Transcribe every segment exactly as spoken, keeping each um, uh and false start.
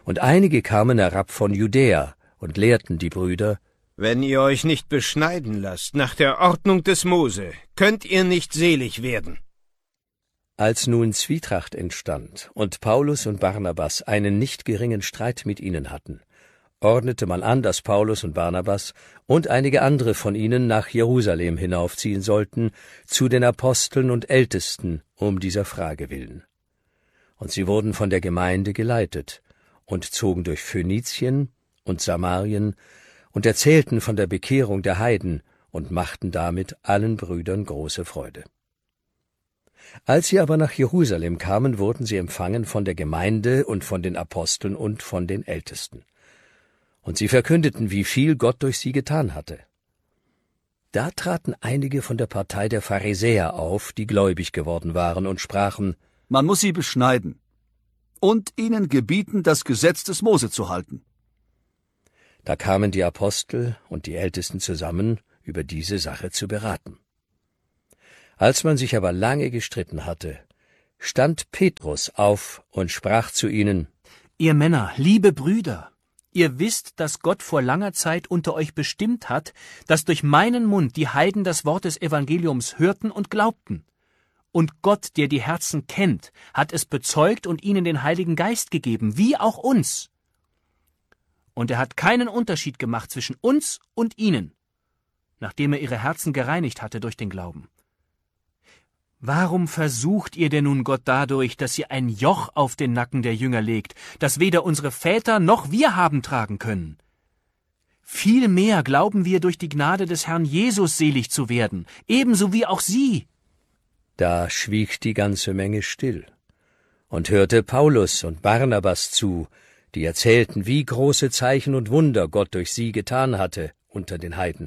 Und einige kamen herab von Judäa und lehrten die Brüder: Wenn ihr euch nicht beschneiden lasst nach der Ordnung des Mose, könnt ihr nicht selig werden. Als nun Zwietracht entstand und Paulus und Barnabas einen nicht geringen Streit mit ihnen hatten, ordnete man an, dass Paulus und Barnabas und einige andere von ihnen nach Jerusalem hinaufziehen sollten, zu den Aposteln und Ältesten, um dieser Frage willen. Und sie wurden von der Gemeinde geleitet und zogen durch Phönizien und Samarien und erzählten von der Bekehrung der Heiden und machten damit allen Brüdern große Freude. Als sie aber nach Jerusalem kamen, wurden sie empfangen von der Gemeinde und von den Aposteln und von den Ältesten. Und sie verkündeten, wie viel Gott durch sie getan hatte. Da traten einige von der Partei der Pharisäer auf, die gläubig geworden waren, und sprachen: Man muss sie beschneiden und ihnen gebieten, das Gesetz des Mose zu halten. Da kamen die Apostel und die Ältesten zusammen, über diese Sache zu beraten. Als man sich aber lange gestritten hatte, stand Petrus auf und sprach zu ihnen: Ihr Männer, liebe Brüder, ihr wisst, dass Gott vor langer Zeit unter euch bestimmt hat, dass durch meinen Mund die Heiden das Wort des Evangeliums hörten und glaubten. Und Gott, der die Herzen kennt, hat es bezeugt und ihnen den Heiligen Geist gegeben, wie auch uns. Und er hat keinen Unterschied gemacht zwischen uns und ihnen, nachdem er ihre Herzen gereinigt hatte durch den Glauben. Warum versucht ihr denn nun Gott dadurch, dass ihr ein Joch auf den Nacken der Jünger legt, das weder unsere Väter noch wir haben tragen können? Vielmehr glauben wir, durch die Gnade des Herrn Jesus selig zu werden, ebenso wie auch sie. Da schwieg die ganze Menge still und hörte Paulus und Barnabas zu, die erzählten, wie große Zeichen und Wunder Gott durch sie getan hatte unter den Heiden.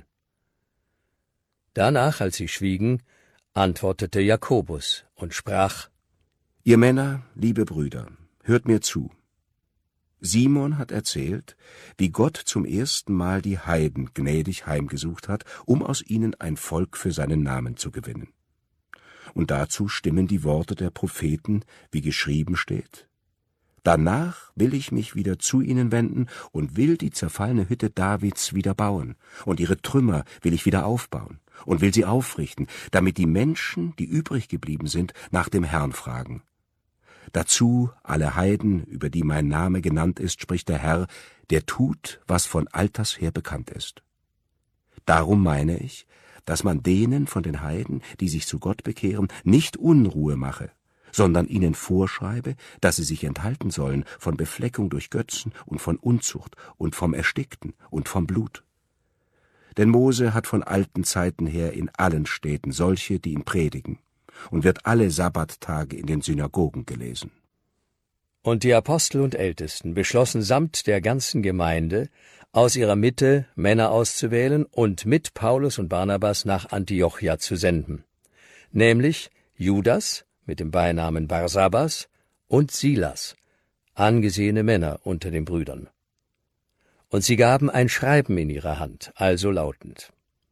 Danach, als sie schwiegen, antwortete Jakobus und sprach: Ihr Männer, liebe Brüder, hört mir zu. Simon hat erzählt, wie Gott zum ersten Mal die Heiden gnädig heimgesucht hat, um aus ihnen ein Volk für seinen Namen zu gewinnen. Und dazu stimmen die Worte der Propheten, wie geschrieben steht: Danach will ich mich wieder zu ihnen wenden und will die zerfallene Hütte Davids wieder bauen, und ihre Trümmer will ich wieder aufbauen und will sie aufrichten, damit die Menschen, die übrig geblieben sind, nach dem Herrn fragen. Dazu alle Heiden, über die mein Name genannt ist, spricht der Herr, der tut, was von alters her bekannt ist. Darum meine ich, dass man denen von den Heiden, die sich zu Gott bekehren, nicht Unruhe mache, sondern ihnen vorschreibe, dass sie sich enthalten sollen von Befleckung durch Götzen und von Unzucht und vom Erstickten und vom Blut. Denn Mose hat von alten Zeiten her in allen Städten solche, die ihn predigen, und wird alle Sabbattage in den Synagogen gelesen. Und die Apostel und Ältesten beschlossen samt der ganzen Gemeinde, aus ihrer Mitte Männer auszuwählen und mit Paulus und Barnabas nach Antiochia zu senden, nämlich Judas mit dem Beinamen Barsabas und Silas, angesehene Männer unter den Brüdern. Und sie gaben ein Schreiben in ihre Hand, also lautend: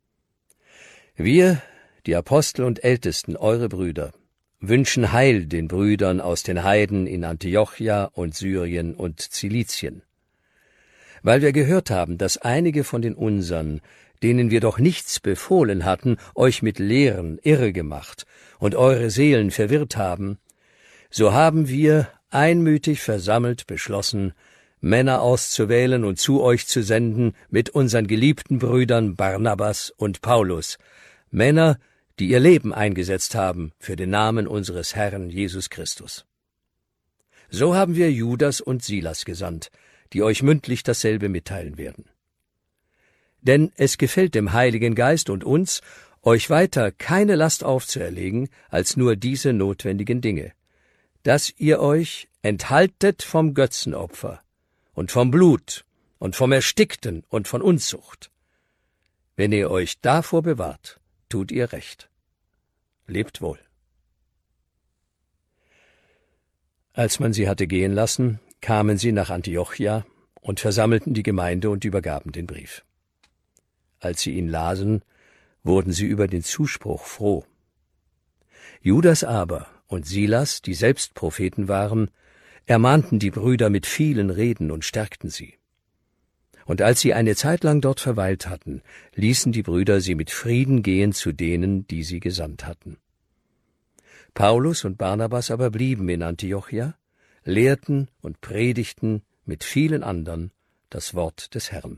Wir, die Apostel und Ältesten, eure Brüder, wünschen Heil den Brüdern aus den Heiden in Antiochia und Syrien und Zilizien. Weil wir gehört haben, dass einige von den unsern, denen wir doch nichts befohlen hatten, euch mit Lehren irre gemacht und eure Seelen verwirrt haben, so haben wir, einmütig versammelt, beschlossen, Männer auszuwählen und zu euch zu senden mit unseren geliebten Brüdern Barnabas und Paulus, Männer, die ihr Leben eingesetzt haben für den Namen unseres Herrn Jesus Christus. So haben wir Judas und Silas gesandt, die euch mündlich dasselbe mitteilen werden. Denn es gefällt dem Heiligen Geist und uns, euch weiter keine Last aufzuerlegen, als nur diese notwendigen Dinge, dass ihr euch enthaltet vom Götzenopfer und vom Blut und vom Erstickten und von Unzucht. Wenn ihr euch davor bewahrt, tut ihr recht. Lebt wohl. Als man sie hatte gehen lassen, kamen sie nach Antiochia und versammelten die Gemeinde und übergaben den Brief. Als sie ihn lasen, wurden sie über den Zuspruch froh. Judas aber und Silas, die selbst Propheten waren, ermahnten die Brüder mit vielen Reden und stärkten sie. Und als sie eine Zeit lang dort verweilt hatten, ließen die Brüder sie mit Frieden gehen zu denen, die sie gesandt hatten. Paulus und Barnabas aber blieben in Antiochia, lehrten und predigten mit vielen anderen das Wort des Herrn.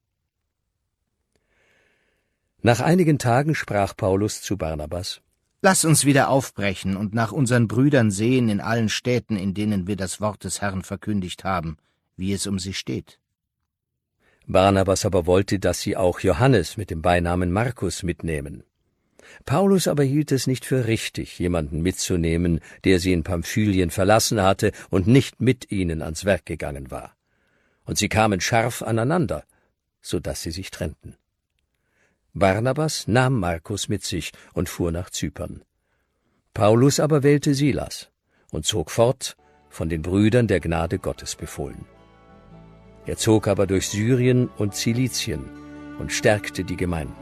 Nach einigen Tagen sprach Paulus zu Barnabas: Lass uns wieder aufbrechen und nach unseren Brüdern sehen in allen Städten, in denen wir das Wort des Herrn verkündigt haben, wie es um sie steht. Barnabas aber wollte, dass sie auch Johannes mit dem Beinamen Markus mitnehmen. Paulus aber hielt es nicht für richtig, jemanden mitzunehmen, der sie in Pamphylien verlassen hatte und nicht mit ihnen ans Werk gegangen war. Und sie kamen scharf aneinander, so dass sie sich trennten. Barnabas nahm Markus mit sich und fuhr nach Zypern. Paulus aber wählte Silas und zog fort, von den Brüdern der Gnade Gottes befohlen. Er zog aber durch Syrien und Zilizien und stärkte die Gemeinden.